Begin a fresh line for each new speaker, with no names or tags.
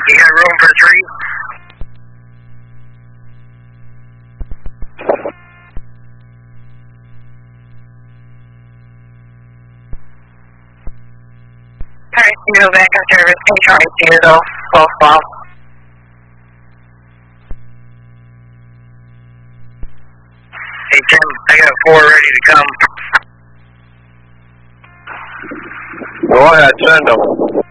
You got room for 3? Alright, you go back on service. Control 0, 12. Hey Tim, I got 4 ready to come.
Go ahead, send them.